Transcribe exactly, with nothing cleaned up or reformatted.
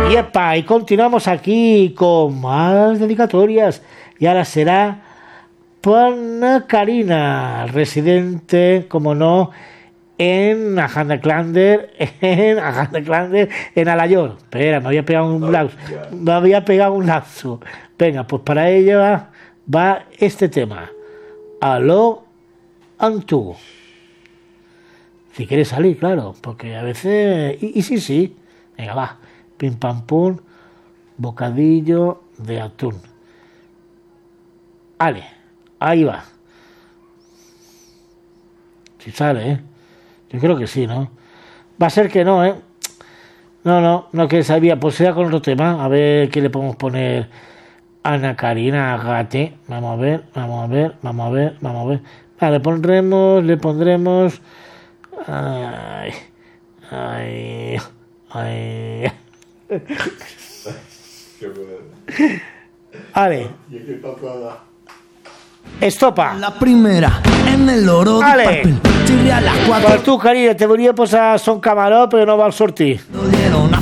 Y epa, y continuamos aquí con más dedicatorias. Y ahora será para Karina, residente, como no, en Ajandaklander, en Ajandaklander, en Alayor. Espera, me había pegado un lapso. Me había pegado un lapso. Venga, pues para ella va, va este tema. Aló, Antú. Si quieres salir, claro, porque a veces... Y, y sí, sí. Venga, va. Pim, pam, pum. Bocadillo de atún. Vale, ahí va. Si sale, ¿eh? Yo creo que sí, ¿no? Va a ser que no, ¿eh? No, no, no que sabía. Pues sea con otro tema. A ver qué le podemos poner. Ana Karina Gate. Vamos a ver, vamos a ver, vamos a ver, vamos a ver. Vale, le pondremos, le pondremos... Ay, ay, ay. Vale. Estopa. La primera en el oro vale. de papel. Chirria a las cuatro. Pues tú, Karina, te volia posar Son Camaró, però no vols sortir.